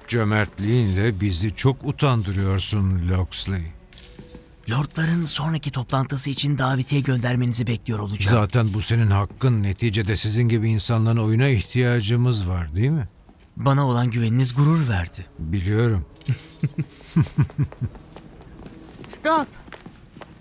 Cömertliğinle bizi çok utandırıyorsun Loxley. Lordların sonraki toplantısı için davetiye göndermenizi bekliyor olacağım. Zaten bu senin hakkın. Neticede sizin gibi insanların oyuna ihtiyacımız var, değil mi? Bana olan güveniniz gurur verdi. Biliyorum. Rob,